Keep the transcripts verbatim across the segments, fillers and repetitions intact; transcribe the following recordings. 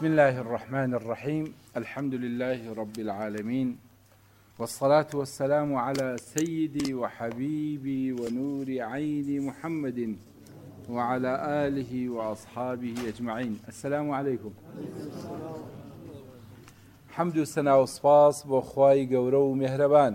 بسم الله الرحمن الرحيم الحمد لله رب العالمين والصلاة والسلام على سيدي وحبيبي ونور عيني محمد وعلى آله وأصحابه أجمعين. السلام عليكم. حمد و سنا و سپاس بۆ خوای گەورە و مێهرەبان.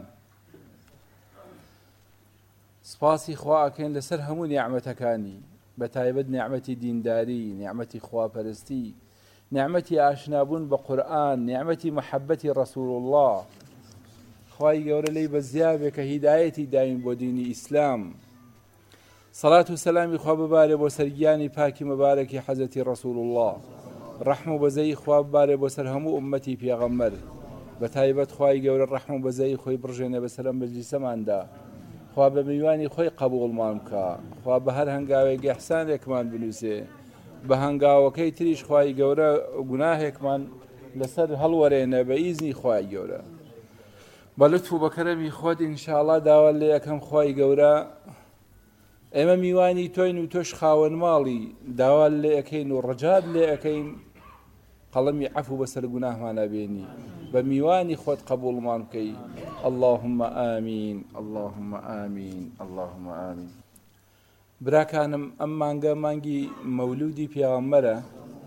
سپاسی خوا ئەکەین لەسەر هەموو نیعمەتەکانی، بە تایبەت نیعمەتی دینداری، نیعمەتی خواپەرستی، نیعمەتی ئاشنابوون بە قورئان، نیعمەتی محەبەتی ڕەسوول الله. خوای گەورە لێی بەزیابێ کە هیدایەتی داین بۆ دینی ئیسلام. سەڵات و سەلامی خوا ببارێ بۆ سەرگیانی پاکی مەبارەکی حەزەتی ڕەسوول الله. ڕەحم و بەزەی خوا ببارێ بۆ سەر هەموو ئوممەتی پێغەمبەر، بە تایبەت خوای گەورە ڕەحم و بەزەی خۆی بڕژێنێ بەسەر ئەم مەجلیسەماندا. خوا بە میوانی خۆی قەبوڵمان بکە، خوا بە هەر هەنگاوێک ئیحسانێکمان بنووسێ، بە هەنگاوەکەی تریش خوای گەورە گوناهێکمان لەسەر هەڵوەرێنە بە ئیزنی خوای گەورە. بە لوتف و بە کەرەمی خۆت ئینشاءڵڵا داوا لێ یەکەم خوای گەورە ئێمە میوانی تۆین و تۆش خاوەن ماڵی، داوا لێ ئەەکەین و ڕەجات لێ ئەەکەین قەڵەمی عەفو بەسەر گوناهمان نەبێنی، بە میوانی خۆت قبوڵمان بکەی. اللهم ئامین، اللهم ئامین، اللهم ئامین. براکانم، ئەم مانگە مانگی مەولودی پێغەمبەرە.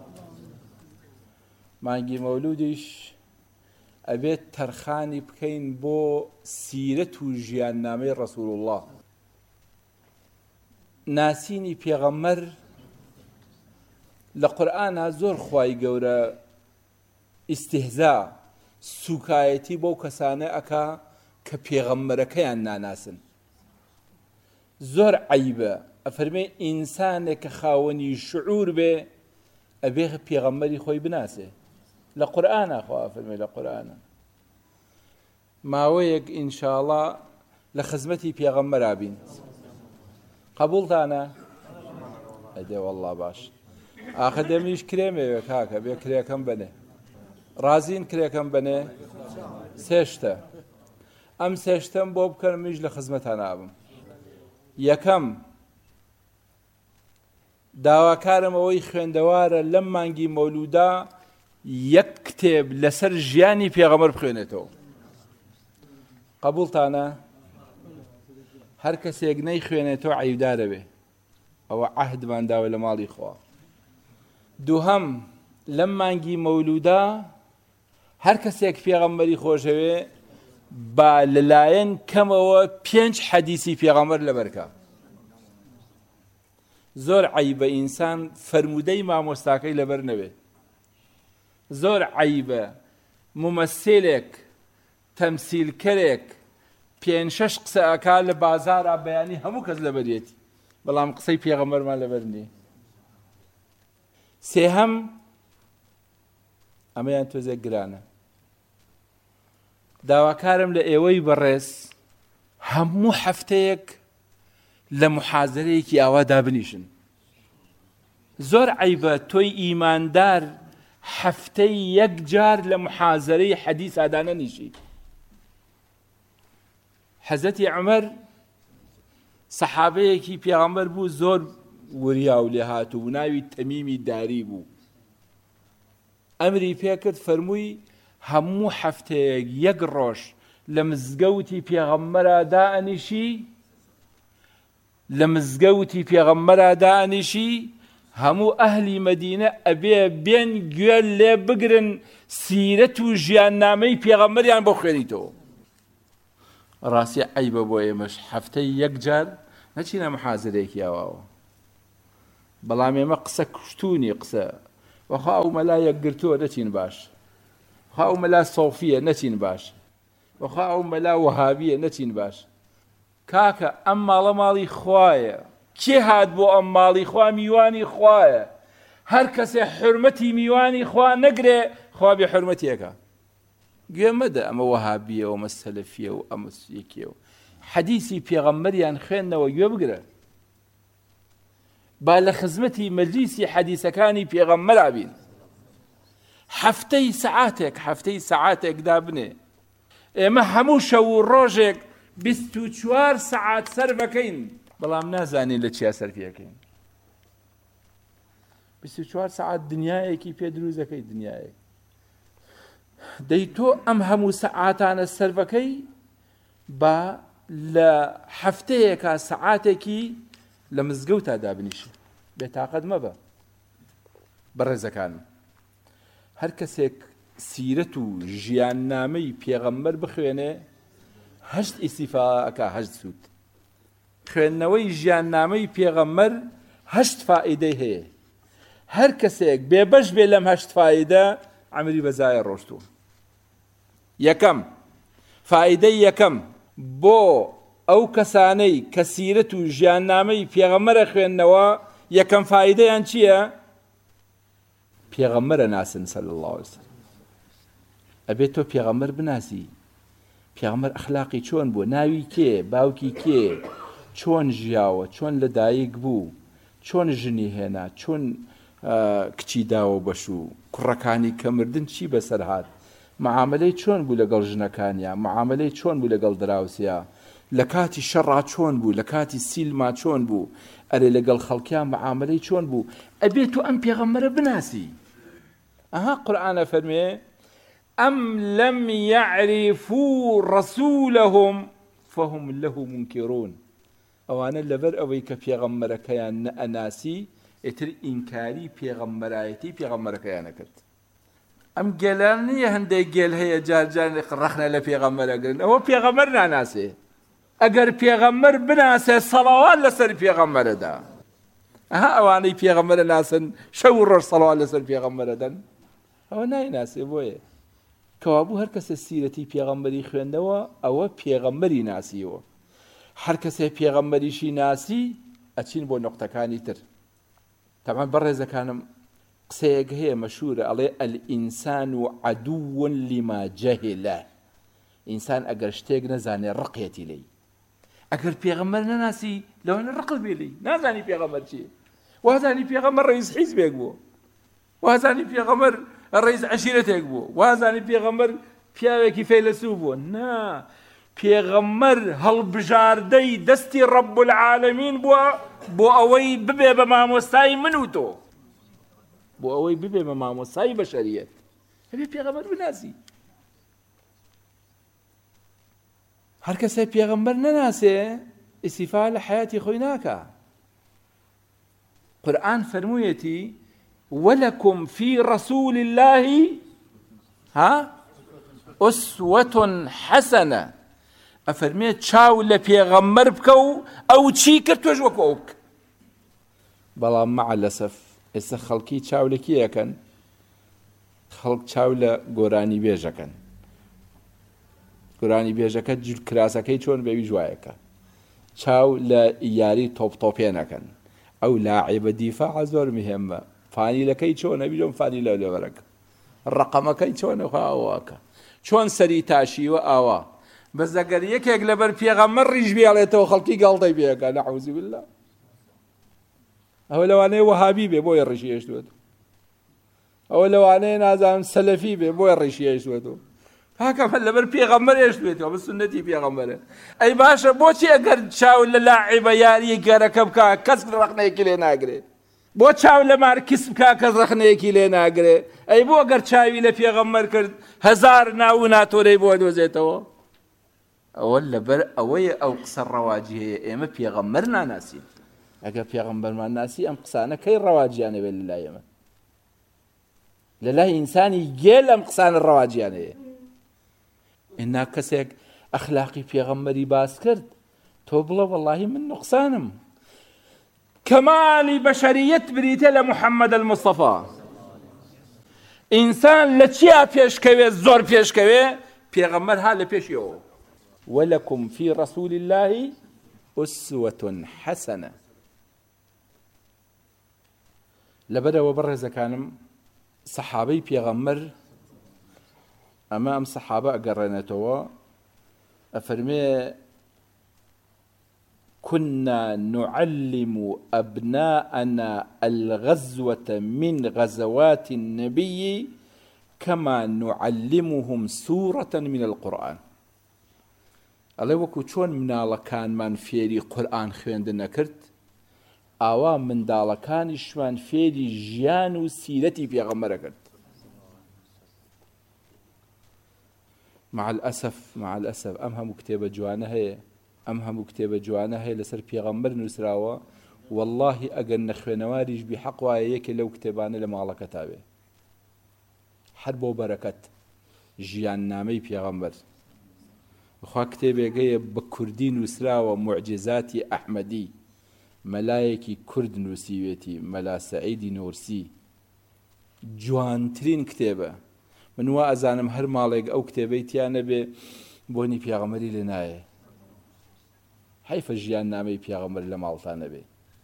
مانگی مەولودیش ئەبێت تەرخانی بکەین بۆ سیرەت و ژیاننامەی ڕەسوول الله. ناسینی پێغەمبەر لە قورئانە زۆر خوای گەورە ئیستیهزا، سوکایەتی بۆ کەسانە ئەکا کە پێغەمبەرەکەیان ناناسن. زۆر عەیبە ئەفەرمێ ئینسانێک کە خاوەنی شعور بێ ئەبێ پێغەمبەری خۆی بناسێ. لە قورئانە خوا ئەفەرمێ، لە قورئانە. ماوەیەک ئینشاءڵڵا لە خزمەتی پێغەمبەرا بین. قبوڵتانە؟ ئەدێ وەڵڵا باش. ئاخە دەمیش کرێمەوێ کاکە، بێ کرێکەم بنێ. ڕازین کرێکەم بنێ؟ سێشتە. ئەم سێشتەم بۆ بکەن میش لە خزمەتان نابم. یەکەم، داواکارم ئەوەی خوێندەوارە لەم مانگی مەولودا یەک کتێب لەسەر ژیانی پێغەمبەر بخوێنێتەوە. قبوڵتانە؟ هەر کەسێک نەیخوێنێتەوە عەیبدارە بێ. ئەوە عەهدمان داوە لە ماڵی خوا. دووهەم، لەم مانگی مەولودا هەر کەسێک پێغەمبەری خۆشەوێ با لەلایەن کەمەوە پێنج حەدیسی پێغەمبەر لەبەرکە. زۆر عەیبە ئینسان فەرموودەی مامۆستاکەی لەبەر نەوێت. زۆر عەیبە مومەسیلێک، تەمسیلکەرێک پێنج شەش قسە ئەکا لە بازارە بەیانی هەموو کەس لەبەرێتی، بەڵام قسەی پێغەمبەرمان لەبەر نییە. سێهەم، ئەمەیان تۆزێک گرانە. داواکارم لە ئێوەی بەڕێز هەموو هەفتەیەک لە محازەرەیەکی ئاوا دابنیشن. زۆر عەیبە تۆی ئیماندار هەفتەی یەک جار لە محازەرەی حەدیث ئادانەنیشی. حەزەتی عومەر سەحابەیەکی پێغەمبەر بوو، زۆر وریا و لێ هاتوو، ناوی تەمیمی داری بوو. ئەمری پێکرد فەرمووی هەموو هەفتەیەک یەک ڕۆژ لە مزگەوتی پێغەمبەرە دائەنیشی، لە مزگەوتی پێغەمبەرە دائەنیشی، هەموو ئەهلی مەدینە ئەبێ بێن گوێ لێ بگرن سیرەت و ژیاننامەی پێغەمبەریان بۆ خوێنیتەوە. ڕاستی عەیبە بۆ ئێمەش هەفتەی یەک جار نەچینە محازەرێکی ئاواوە. بەڵام ئێمە قسە کوشتوونی قسە وەخوا ئەو مەلا یەکگرتووە نەچین باش، وەخوا ئەو مەلا سۆفیە نەچین باش، وەخوا ئەو مەلا وەهابیە نەچین باش. کاکە ئەم ماڵە ماڵی خوایە. کێ هات بۆ ئەم ماڵی خوا؟ میوانی خوایە. هەر کەسێ حورمەتی میوانی خوا نەگرێ، خوا بێ حورمەتیەکە. گوێ مەدە ئەمە وەهابیە و ئەمە سەلەفیە و ئەمە یەکێ و حەدیسی پێغەمبەریان خوێندنەوە گوێ بگرە. با لە خزمەتی مەجلیسی حەدیسەکانی پێغەمبەر بین. هەفتەی سەعاتێک هەفتەی سەعاتێک دابنێ. ئێمە هەموو شەو و ڕۆژێک بیست و چوار سەعات سەر بەکەین، بەڵام نازانین لە چیا سەر پێکەین. بیست و چوار سعات دنیایەکی پێ دروست دەکەی دنیایەک دەی تۆ ئەم هەموو سەعاتانە سەرڤەکەی بە لە هەفتەیەکە سەعاتێکی لە مزگەوتا دابنیشی بێتاقەت مەبە بەڕێزەکانم هەر کەسێک سیرەت و ژیاننامەی پێغەمبەر بخوێنێ هەشت ئیسیفاکە هەشت سوود خوێندنەوەی ژیاننامەی پێغەمبەر هەشت فائیدەی هەیە هەر کەسێک بێبەش بێ لەم هەشت فائیدە عەمری بەزایە ڕۆشتووە یەکەم فائیدەی یەکەم بۆ ئەو کەسانەی کە سیرەت و ژیاننامەی پێغەمبەرە خوێندنەوە یەکەم فائیدەیان چییە؟ پێغەمبەرە ناسن صلی الله علیه وسلم ئەبێت تۆ پێغەمبەر بناسی پێغەمبەر ئەخلاقی چۆن بوو ناوی کێ باوکی کێ چۆن ژیاوە چۆن لەدایک بوو چۆن ژنی هێنا چۆن کچی داوە بەش و کوڕەکانی کە مردن چی بەسەر هات معاملەی چۆن بوو لەگەڵ ژنەکانیان معاملەی چۆن بوو لەگەڵ دراوسیا لە کاتی شەڕا چۆن بوو لە کاتی سیلما چۆن بوو ئەرێ لەگەڵ خەڵکیان معاملەی چۆن بوو ئەبێت تۆ ئەم پێغەمبەرە بناسی ئەها قورئانە فەرمێ ئەم لەم یعرفوا رەسوولەهم فهم له منکرون ئەوانە لەبەر ئەوەی کە پێغەمبەرەکەیان نەئەناسی ئیتر ئینکاری پێغەمبەرایەتی پێغەمبەرەکەیانە کرد ئەم گێلان نییە هەندێک گێل هەیە جار جار ڕەخنە لە پێغەمبەرەگرن ئەوە پێغەمبەر ناناسێ ئەگەر پێغەمبەر بناسێ سەڵاوات لەسەر پێغەمبەرەدا ئەها ئەوانەی پێغەمبەرە ناسن شەو و ڕۆژ سەڵاوات لەسەر پێغەمبەرەدەن ئەوە نایناسێ بۆیە کەوابوو هەر کەسە سیرەتی پێغەمبەری خوێندەوە ئەوە پێغەمبەری ناسیەوە هەر کەسێ پێغەمبەریشی ناسی ئەچین بۆ نقطەکانی تر تەمان بەڕێزەکانم قسەیەک هەیە مەشهورە ئەڵێ ئەلئینسان عەدوو لما جەهلە ئینسان ئەگەر شتێک نەزانێ ڕقێتی لێی ئەگەر پێغەمبەر نەناسی لەوانە ڕقت بێ لێی نازانی پێغەمبەر چییە وازانی پێغەمبەر ڕئیس حیزبێک بووە وازانی پێغەمبەر ڕئیس عەشیرەتێک بووە وازانی پێغەمبەر پیاوێکی فەیلسوف بووە نا پێغەمبەر هەڵبژاردەی دەستی ڕەب العالەمین بووە بۆ ئەوەی ببێ بە مامۆستای من و تۆ بۆ ئەوەی ببێ بە مامۆستای بەشەریەت هەبێ پێغەمبەر بناسی هەر کەسێ پێغەمبەر نەناسێ ئیسیفا لە حەیاتی خۆی ناکە قورئان فەرموویەتی وەلەکم فی ڕەسوول الله ها ئوسوەة حەسەنە ئەفەرمێت چاو لە پێغەمبەر بکە و ئەو چی کرد تۆش وەکو ئەو بکە بەڵام مع لەسەف ئێستا خەڵکی چاو لە کێیەکەن خەڵک چاو لە گۆرانی بێژەکەن گۆرانی بێژەکە کراسەکەی چۆن بێوی جوایەکە چاو لە یاری تۆپ تۆپێنەکەن ئەو لاعیبە دیفاع زۆر مهمە فانیلەکەی چۆنە بیجۆم فانیلە لێوەرەکە ڕقەمەکەی چۆنە خوا ئەوواکە چۆن سەری تاشیوە ئاوا بەس ئەگەر یەکێک لەبەر پێغەمبەر ڕیش بێڵێتەوە خەڵکی گاڵتەی پێەکە نەعوذ بالله ئەوە لەوانەیە وەهابی بێ بۆیە ڕیشی هێشتوێتەوە ئەوە لەوانەیە نازانم سەلەفی بێ بۆیە ڕیشی هێشتوێتەوە هاکەمە لەبەر پێغەمبەر هێشتوێتەوە بە سونەتی پێغەمبەرە ئەی باشە بۆچی ئەگەر چاو لە لاعیبە یاری گەرەکە بکە کەس ڕەخنەیەکی لێ ناگرێ بۆ چاو لە مارکس بکە کەس ڕەخنەیەکی لێ ناگرێ ئەی بۆ ئەگەر چاوی لە پێغەمبەر کرد هەزار ناو ناتۆرەی بۆ دۆزێتەوە ئەوە لەبەر ئەوەیە ئەو قسە ڕەواجی هەیە ئێمە پێغەمبەر ناناسین ئەگەر پێغەمبەرمان ناسی ئەم قسانە کەی ڕەواجیانە بێت لەلای ئێمە لەلای ئینسانی گێل ئەم قسانە ڕەواجیان هەیە ئێنا کەسێک ئەخلاقی پێغەمبەری باس کرد تۆ بڵە وەڵڵاهی من نوقسانم کەمالی بەشەریەت بریتە لە موحەممەد المستەفا ئینسان لە چیا پێشکەوێ زۆر پێشکەوێ پێغەمبەر ها لە پێشیەوە وەلەکم فی ڕەسوول الله ئوسوەة حەسەنە لەبەرەوە بەڕێزەکانم سەحابەی پێغەمبەر ئەمە ئەم سەحابە ئەگەڕێنێتەوە ئەفەرمێ كنا نعلم أبناءنا الغزوة من غزوات النبي كما نعلمهم سورة من القرآن الله وەکو چۆن مناڵەکانمان فێری قورئان خوێندن نەکرد ئاوا منداڵەکانیشمان فێری ژیان و سیرەتی پێغەمبەرە کرد. مع الأسف مع الأسف ئەم هەموو کتێبە جوانە هەیە ئەم هەموو کتێبە جوانە هەیە لەسەر پێغەمبەر نووسراوە، واللهی ئەگەر نەخوێنەواریش بی حەق وایە یەکێ لەو کتێبانە لە ماڵەکە تاوێ هەر بۆ بەرەکەت ژیان نامەی پێغەمبەر. بخوا کتێبێگەیە بە کوردی نووسراوە، معجزاتی ئەحمەدی، مەلایەکی کورد نووسیوێتی، مەلا سەعیدی نورسی، جوانترین کتێبە. من وا ئەزانم هەر ماڵێک ئەو کتێبەی تیا نەبێ بۆنی پێغەمبەری لێ نایە. حیفە ژیان نامەی پێغەمبەر لە ماڵتان نەبێ.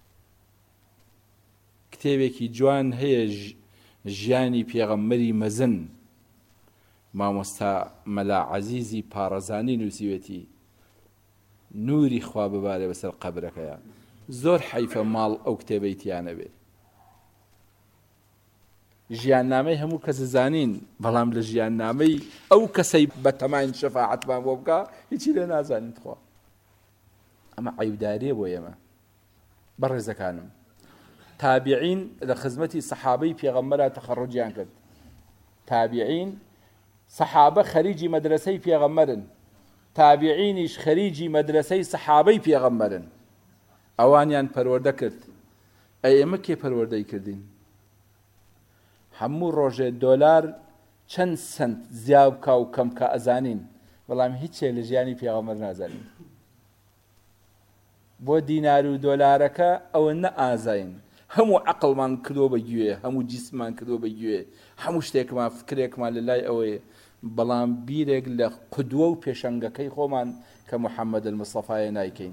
کتێبێکی جوان هەیە ژیانی پێغەمبەری مەزن، مامۆستا مەلا عەزیزی پارەزانی نووسیوێتی، نوری خوا ببارێ بەسەر قەبرەکەیان. زۆر حیفە ماڵ ئەو کتێبەی تیا نەبێ. ژیان نامەی هەموو کەس زانین، بەڵام لە ژیان نامەی ئەو کەسەی بە تەماین شەفاعەتمان بۆ بکە هیچی لێ نازانین. خوا ئەمە عیبداریە بۆ ئێمە. بەڕێزەکانم، تابعین لە خزمەتی سەحابەی پێغەمبەرە تەخەڕوجیان کرد. تابعین سەحابە خەریجی مەدرسەی پێغەمبەرن، تابعینیش خەریجی مەدرسەی سەحابەی پێغەمبەرن. ئەوانیان پەروەردە کرد. ئەی ئێمە کێ پەروەردەی کردین؟ هەموو ڕۆژێ دۆلار چەند سنت زیاد بکە و کەم بکە ئەزانین، بەڵام هیچێ لە ژیانی پێغەمبەر نازانین. بۆ دینار و دۆلارەکە ئەوە نەئازاین. هەموو عەقڵمان کردۆ بەگوێ، هەموو جیسمان کردۆ بەگوێ، هەموو شتێکمان فکرێکمان لە لای ئەوەیە، بەڵام بیرێک لە قودوە و پێشەنگەکەی خۆمان کە موحەممەد المستەفایە نایکەین.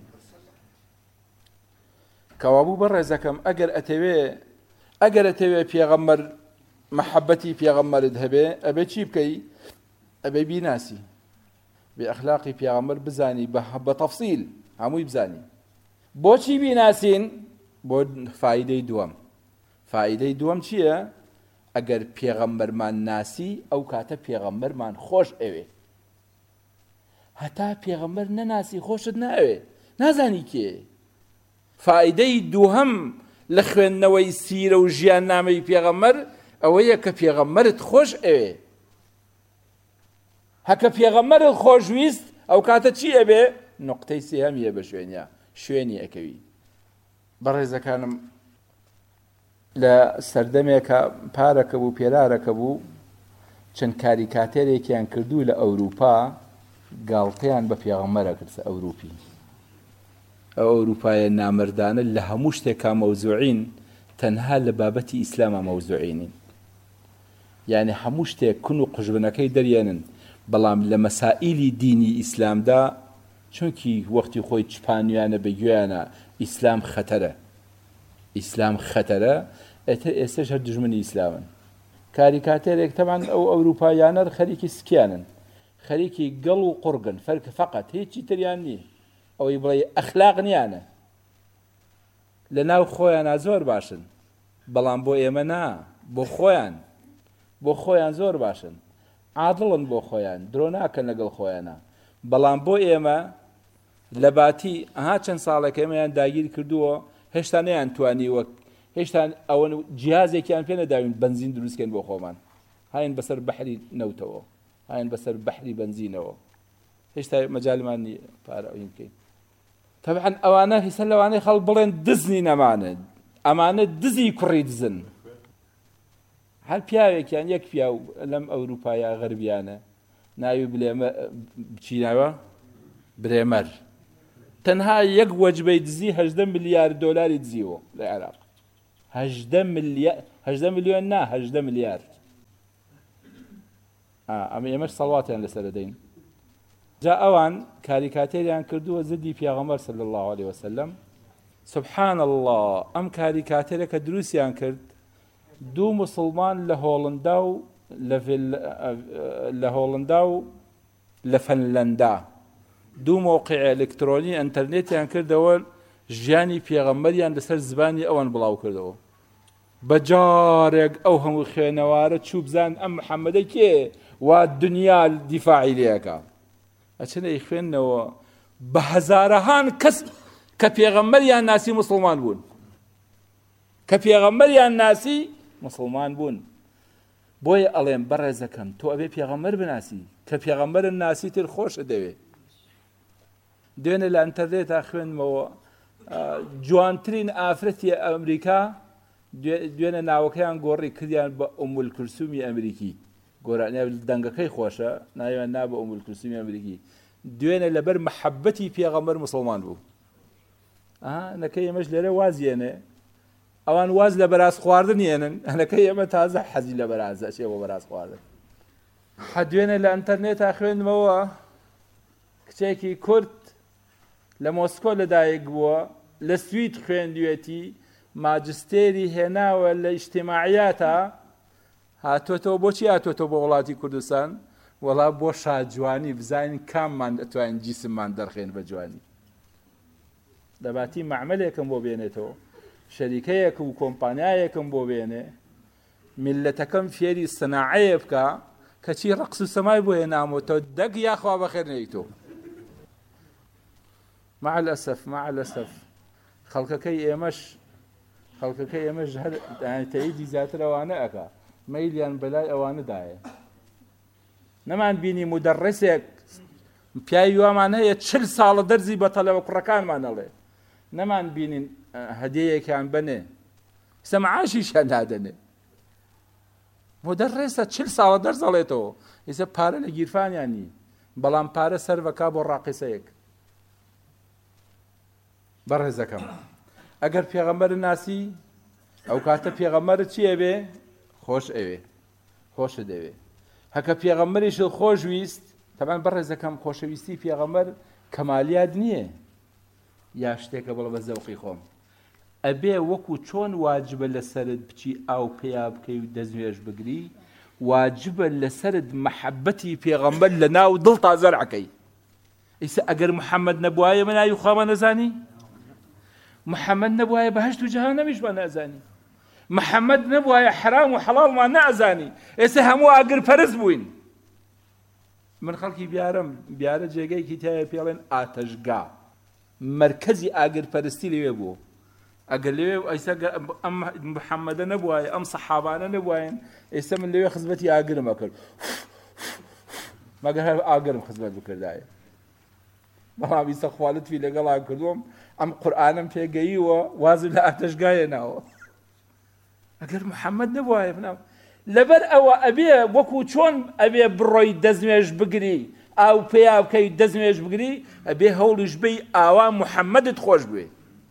کەوابوو بەڕێزەکەم، ئەگەر ئەتەوێ ئەگەر ئەتەوێ پێغەمبەر محەبەتی پێغەمبەرت هەبێ، ئەبێ چی بکەی؟ ئەبێ بیناسی، بێ ئەخلاقی پێغەمبەر بزانی بە تەفسیل هەمووی بزانی. بۆچی بیناسین؟ بۆ فایدەی دووەم. فایدەی دووەم چییە؟ ئەگەر پێغەمبەرمان ناسی ئەو کاتە پێغەمبەرمان خۆش ئەوێ. هەتا پێغەمبەر نەناسی خۆشت ناوێ، نازانی کێ. فایدەی دووهەم لە خوێندنەوەی سیرە و ژیان نامەی پێغەمبەر ئەوەیە کە پێغەمبەرت خۆش ئەوێ. هەکە پێغەمبەرت خۆشویست ئەو کاتە چی ئەبێ؟ نقطەی سێهەمیە بە شوێنیا، شوێنی ئەکەوی. بەڕێزەکانم، لە سەردەمێکە پارەکە بوو پێرارەکە بوو، چەند کاریکاتێرێکیان کردوو لە ئەوروپا، گاڵتەیان بە پێغەمبەرە کرد ئەوروپی. ئەو ئەوروپایە نامردانە لە هەموو شتێکا مەوزوعین، تەنها لە بابەتی ئیسلامە مەوزوعینین. یعنی هەموو شتێک کون و قژبنەکەی دەریێنن، بەڵام لە مەسائیلی دینی ئیسلامدا چونکی وەختی خۆی چپانیانە بەگوێیانە ئیسلام خەتەرە، ئیسلام خەتەرە، ئێتر ئێستش هەر دژمنی ئیسلامن. کاریکاتێرێک تەمان ئەو ئەوروپایانە خەریکی سکیانن، خەریکی گەڵ و قورگن، فەرک فەقەت هیچی تریان نییە. ئەوەی بڵێ ئەخلاق نیانە، لە ناو خۆیانە زۆر باشن، بەڵام بۆ ئێمە نا، بۆ خۆیان بۆ خۆیان زۆر باشن، عادڵن بۆ خۆیان، درۆ ناکەن لەگەڵ خۆیانە. بەڵام بۆ ئێمە لە باتی ئەها چەند ساڵێک ئێمەیان داگیر کردووە، هێشتا نەیان توانی وەک هێشتا ئەوە جیازێکیان پێ نەداوین بەنزین دروستکەن بۆ خۆمان، هاین بەسەر بەحری نەوتەوە، هاین بەسەر بەحری بەنزینەوە، هێشتا مەجالمان نییە پارە ئەوین بکەین. طبعاً ئەوانە هیسە لەوانەی خەڵ بڵێن دزنی نەمانە، ئەمانە دزی کوڕی دزن. هەر پیاوێکیان یەک پیاو لەم ئەوروپایە غەربیانە ناوی بلێمە بچیناوە برێمەر، تەنها یەک وەجبەی دزی هەژدە ملیار دۆلاری دزیوە لە عێراق. هەژدە ملیۆن نا، هەژدە ملیار. ئەمە ئێمەش سەڵواتیان لەسەر دەین. جا ئەوان کاریکاتێریان کردووە زدی پێغەمبەر صلی الله علیه وسلم. سبحان الله، ئەم کاریکاتێرە کە دروستیان کرد، دوو مسلمان لە هۆڵندا و لە هۆڵندا و لە فەنلەندا دوو موقع ئەلکترۆنی ئەنتەرنێتیان کردەوە، ژیانی پێغەمبەریان لەسەر زبانی ئەوان بڵاو کردەوە. بەجارێک ئەو هەموو خوێنەوارە چوو بزان ئەم محەممەدە کێ وا دنیا دیفاعی لێەکە، ئەچنە ئەی خوێندنەوە بە هەزارەهان کەس کە پێغەمبەریان ناسی مسلمان بوون. کە پێغەمبەریان ناسی مسلمان بوون. بۆیە ئەڵێن بەڕێزەکەم تۆ ئەبێ پێغەمبەر بناسی کە پێغەمبەرن ناسی تر خۆشە دەوێ. دوێنێ لە ئینتەرنێتا خوێنمەوە جوانترین ئافرەتی ئەمریکا دوێنێ ناوەکەیان گۆڕی کردیان بە ئومول کولسومی ئەمریکی. گۆرانیا دەنگەکەی خۆشە ناویان نا بە ئومول کولسومی ئەمریکی. دوێنێ لەبەر مەحەبەتی پێغەمبەر مسلمان بوو. نەکەی ئێمەش لێرە وازیێنێ ئەوان واز لە بەراز خواردن یێنن هەنەکەی ئێمە تازە حەزی لە بەرازە چێ بۆ بەراز خواردن. حەدوێنێ لە ئینتەرنێتا خوێندمەوە کچێکی کورد لە مۆسکۆ لەدایک بووە لە سوید خوێندوێتی ماجستێری هێناوە لە ئیجتیماعیاتە هاتوۆتەوە بۆچی هاتوۆتەوە بۆ وڵاتی کوردستان وەڵا بۆ شاجوانی بزانین کاممان دەتوانین جیسممان دەرخێن بە جوانی. دەباتی معمەلێکم بۆ بێنێتەوە شەریکەیەک و کۆمپانیایەکم بۆ بێنێ میلەتەکەم فێری سەناعەیە بکە کەچی ڕەقس و سەمای بۆ هێنامەوەتەوە دەگ یاخوا بەخێر نەیتۆ. مع الأسف مع الأسف خەڵکەکەی ئێمەش خەڵکەکەی ئێمەش هەر تەییدی زیاتر ئەوانە ئەکا مەیلیان بەلای ئەوانەدایە. نەمان بینی مودەڕێسێک پیاوی وامان هەیە چل ساڵە دەرزی بە تەلەوە کوڕەکانمان ئەڵێ نەمان بینین هەدیەیەکیان بنێ سەمعاشیشیان نادەنێ. مودەڕێسە چل ساڵە دەرز ئەڵێتەوە ئێستا پارە لە گیرفانیان نی بەڵام پارە سەر بەکا بۆ ڕاقیسەیەک. بەڕێزەکەم ئەگەر پێغەمبەر ناسی ئەو کاتە پێغەمبەرت چیە بێ خۆش ئەوێ خۆشە دەوێ. هەکە پێغەمبەریش خۆش ویست تەمان بەڕێزەکەم خۆشەویستی پێغەمبەر کەمالیات نییە یا شتێکە بڵە بە زەوقی خۆم ئەبێ وەکو چۆن واجبە لەسەرت بچی ئاو پێیا بکەی و دەستنوێژ بگری واجبە لەسەرت مەحەبەتی پێغەمبەر لە ناو دڵتا زەرعەکەی. ئیسا ئەگەر محەممەد نەبوایە من ناوی خوامان نەزانی محەممەد نەبوایە بەهەشت و جەهەنەمیشمان نەزانی محەممەد نەبوایە حرام و حەڵاڵمان نەئەزانی ئێستا هەموو ئاگر پەرست بووین. من خەڵکی بیارم بیارە جێگەیەکی تایە پێڵێن ئاتەشگا مرکزی ئاگر پەرستی لەوێ بوو. ئەگەر لەوێ ئەیسا ئەم محەممەدە نەبوایە ئەم سەحابانە نەبوایەن ئێستا من لەوێ خزمەتی ئاگرم ئەکرد مەگەر هەر ئاگرم خزمەت بکردایە. بەڵام ئیستا خوالتوی لەگەڵا کردوم ئەم قورئانم پێگەییوە وازم لە ئاتەشگایە ناوە. ئەگەر محەممەد نەبوایە بنام لەبەر ئەوە ئەبێ وەکو چۆن ئەبێ بڕۆی دەستنوێژ بگری ئاو پێیا بکەی دەستنوێژ بگری ئەبێ هەوڵش بی ئاوا محەممەدت خۆش بوێ.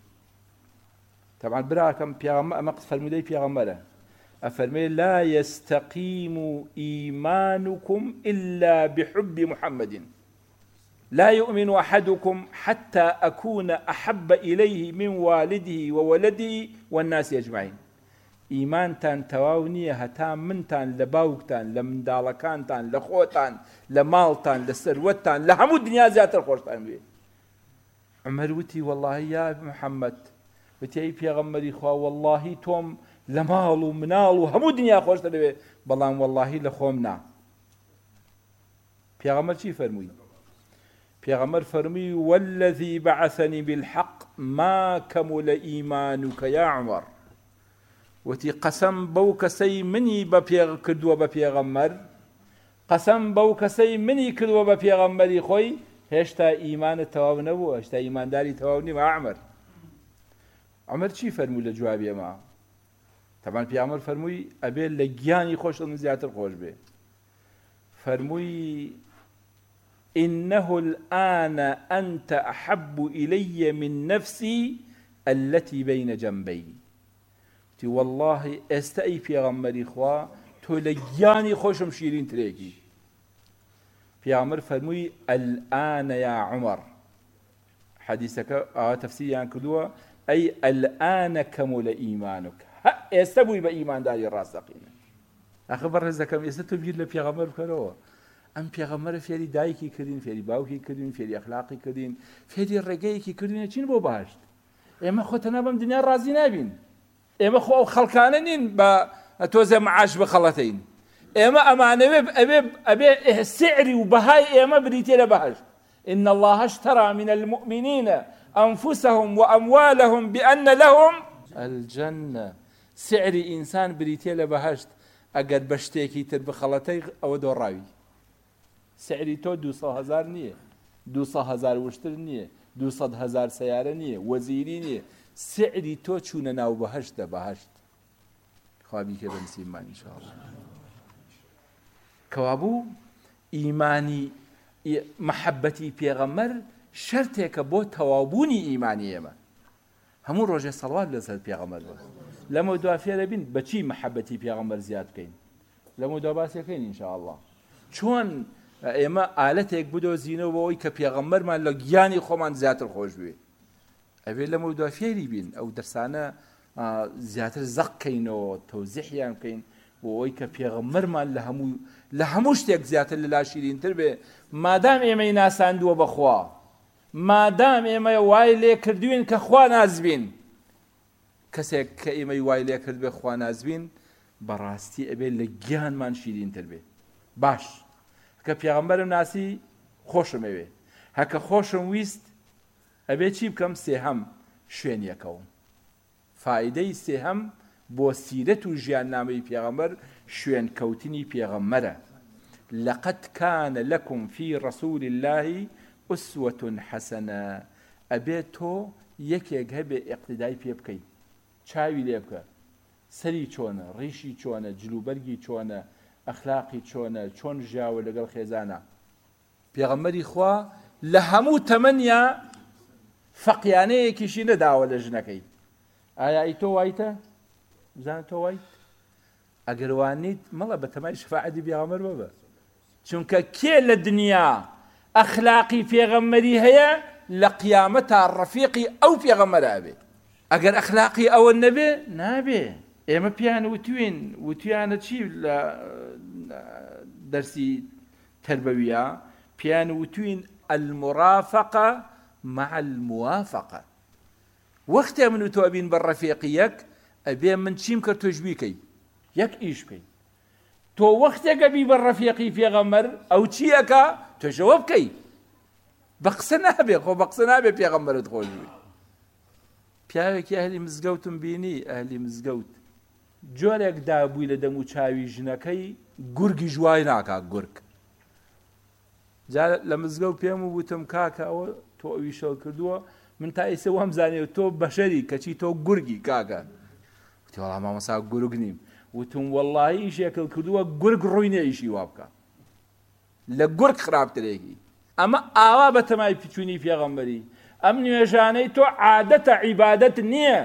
طبعا براکەم پێغەمبەر ئەمە فەرمودەی پێغەمبەرە ئەفەرمێ لا يستقيم إيمانكم إلا بحب محمد لا يؤمن أحدكم حتى أكون أحب إليه من والده وولده والناس أجمعين. ئیمانتان تەواو نییە هەتا منتان لە باوکتان لە منداڵەکانتان لە خۆتان لە ماڵتان لە سەروەتتان لە هەموو دنیا زیاتر خۆشتان بێ. عومەر وتی وەڵڵاهی یا محەممەد وتی ئەی پێغەمبەری خوا وەڵڵاهی تۆم لە ماڵ و مناڵ و هەموو دنیا خۆشتە دەوێ بەڵام وەڵڵاهی لە خۆم نا. پێغەمبەر چی فەرمووی؟ پێغەمبەر فەرمووی والذی بەعەثەنی بالحەق ما کەموولە ئیمانوکە یا عومەر وتی قەسەم بەو کەسەی منی بە پێ کردووە بە پێغەمبەر قەسەم بەو کەسەی منی کردووە بە پێغەمبەری خۆی هێشتا ئیمانت تەواو نەبووە هێشتا ئیمانداری تەواو نیمە. عومەر عومەر چی فەرموو لە جوابی ئەمە؟ تەمان پێغەمبەر فەرمووی ئەبێ لە گیانی خۆشتن زیاتر خۆش بێ. فەرمووی إنه الآن أنت أحب إلي من نفسي التي بين جنبي. والله استأي پیغمبری خوا تو لگیانی خوشم شیرین ترێکی. پیغمبر فرمووی الآن یا عمر حدیثەکە ئاوا تەفسیریان کردووە ئەی الآن کەموولە ئیمانک ئێستا بووی بە ئیمانداری ڕاستەقینە. ئەخە بەڕێزەکەم ئێستا تۆ بیر لە پێغەمبەر بکەرەوە. ئەم پێغەمبەرە فێری دایکی کردین فێری باوکی کردین فێری ئەخلاقی کردین فێری ڕێگەیەکی کردینە چین بۆ باشت. ئێمە خۆتەنە بەم دنیا ڕازی نابین. ئێمە خۆ ئەو خەڵکانە نین بە تۆزە معاش بخەڵەتین. ئێمە ئەمانەوێ ئەبێ ئەبێ سعری و بەهای ئێمە بریتێ لە بەهەشت. إن الله اشترى من المؤمنين أنفسهم وأموالهم بأن لهم الجنة سعری ئینسان بریتێ لە بەهەشت ئەگەر بە شتێکی تر بخەڵەتەی ئەوە دۆڕاوی سعری تۆ دووسە هەزار نییە دووسە هەزار وشتر نییە دووسەد هەزار سەیارە نییە وەزیری نییە سعری تۆ چوونە ناو بەهەشتە بەهەشت خوا بیکە بە نسیبمان ئینشاءڵڵا کەوابوو ئیمانی محەبەتی پێغەمبەر شەرتێکە بۆ تەوابوونی ئیمانی ئێمە هەموو ڕۆژێ سەڵوات لەسەر پێغەمبەر بە لەمە دوا فێرە بین بەچی محەبەتی پێغەمبەر زیاد بکەین لەمە دوا باسیەکەین ئینشاءڵڵا چۆن ئێمە ئالەتێک بدۆزینەوە بۆ ئەوەی کە پێغەمبەرمان لە گیانی خۆمان زیاتر خۆش بوێ ئەوێ لەمە دوا فێری بین ئەو دەرسانە زیاتر زەق بکەینەوە تەوزیحیان بکەین بۆ ئەوەی کە پێغەمبەرمان لە هەموو لە هەموو شتێک زیاتر لەلا شیرینتر بێ مادام ئێمەی ناساندووە بەخوا مادام ئێمە وای لێ کردوین کە خوا نازبین کەسێک کە ئێمەی وای لێ کرد بێ خوا نازبین بەڕاستی ئەبێ لە گیانمان شیرینتر بێ باش کە پێغەمبەرم ناسی خۆشم ئەوێ هەکە خۆشم ویست ئەبێ چی بکەم سێهەم شوێنیەکەوم فایدەی سێهەم بۆ سیرەت و ژیاننامەی پێغەمبەر شوێن کەوتنی پێغەمبەرە لەقەد کانە لەکم فی ڕەسوول الله ئوسوەة حەسەنە ئەبێ تۆ یەکێک هەبێ ئیقتیدای پێ بکەیت چاوی لێ بکە سەری چۆنە ڕیشی چۆنە جلوبەرگی چۆنە ئەخلاقی چۆنە چۆن ژیاوە لەگەڵ خێزانە پێغەمبەری خوا لە هەموو تەمەنیا فەقیانەیەکیشی نەداوە لە ژنەکەی ئایا ئەی تۆ وایتە بزانە تۆ وایت ئەگەر وانیت مەڵە بە تەمای شەفاعەتی پێغەمبەر ببە چونکە کێ لە دنیا ئەخلاقی پێغەمبەری هەیە لە قیامەتا ڕەفیقی ئەو پێغەمبەرە ئەبێ ئەگەر ئەخلاقی ئەوە نەبێ نابێ ئێمە پیان وتوین وتیانە چی لە دەرسی تربەویە پیان وتوین المرافقة مع الموافقة وەختێ من و تۆ بین بە ڕەفیقی یەک ئەبێ من چیم کرد تۆش بیکەی یەک ئیش بکەی تۆ وەختێکە بی بە ڕەفیقی پێغەمبەر ئەو چیەکە تۆشەوە بکەی بە قسە نابێ خۆ بە قسە نابێ پێغەمبەرت خۆش بێ پیاوێکی ئەهلی مزگەوتم بینی ئەهلی مزگەوت جۆرێک دابووی لە دەم و چاوی ژنەکەی گورگی ژوای ناکا گورگ جا لە مزگەوت پێم و وتم کاکە ئەوە تۆ ئەوی شەو کردووە من تا ئێستا وەم زانێ تۆ بەشەری کەچی تۆ گورگی کاکە وتی وەڵا مامەسا گورگ نیم وتم وەڵڵاهی ئیشێکل کردووە گورگ ڕووی نێ ئیشی وا بکە لە گورگ خراپترێکی ئەمە ئاوا بە تەمای پچوونی پێغەمبەری ئەم نوێژانەی تۆ عادەتە عیبادەت نییە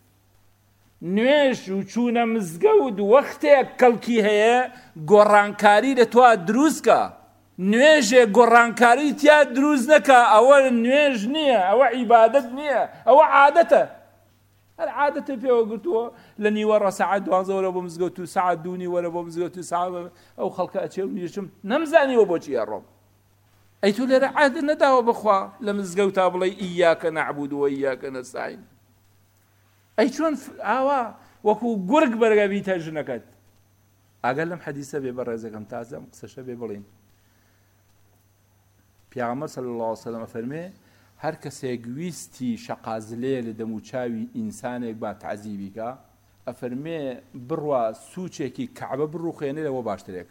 نوێژ و چوونە مزگەوت وەختێک کەڵکی هەیە گۆڕانکاری لە تۆ دروستکە نوێژێ گۆڕانکاری تیا دروست نەکە ئەوە نوێژ نییە ئەوە عیبادەت نییە ئەوە عادەتە هەر عادەتە پێوە گرتووە لە نیوەڕە سەعات دوازدە وەرە بۆ مزگەوت و سەعات دوو وەرە بۆ مزگەوت و سەعات ئەو خەڵکە ئەچێ و نیشم نەمزانیوە بۆچی ئەڕۆم ئەی تۆ لێرە عادە نەداوە بخوا لە مزگەوتا بڵێ ئیاکە نەعبود و ئیاکە نەستەعین ئەی چۆن ئاوا وەکو گورگ بەرگە بیتە ژنەکەت ئەگەر لەم حەدیسە بێ بە ڕێزەکەم تازەم قسەشە بێ بڵێن پیامبەر صلی الله علیه و سلم فەرمێ هەر کەسێک ویستی شەقازلێ لە دەم و چاوی ئینسانێک با تعزیبی کە ئەفەرمێ بڕوا سوچێکی کەعبە بڕوخێنێ لەوە باشترێک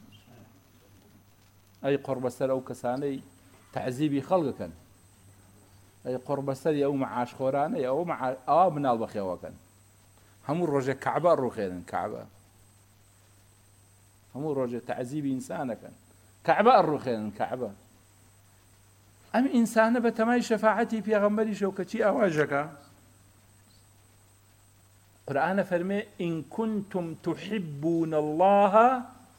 ئەی قڕبەسەر ئەو کەسانەی تعزیبی خەڵکەکەن ئەی قڕبەسەری ئەو مەعاشخۆرانەی ئەوە مناڵ بەخێوەکەن هەموو ڕۆژێک کەعبە ڕوخێنن کەعبە هەموو ڕۆژێک تعزیبی ئینسانەکەن کەعبە ڕوخێنن کەعبە ئەم ئینسانە بە تەمای شەفاعەتی پێغەمبەری شەوکەچی ئاواژەکە قورئانە فەرمێ ئین كنتم تحبون الله